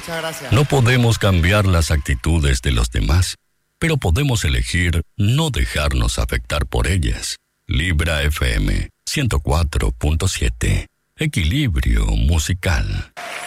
Muchas gracias. No podemos cambiar las actitudes de los demás, pero podemos elegir no dejarnos afectar por ellas. Libra FM 104.7. Equilibrio musical.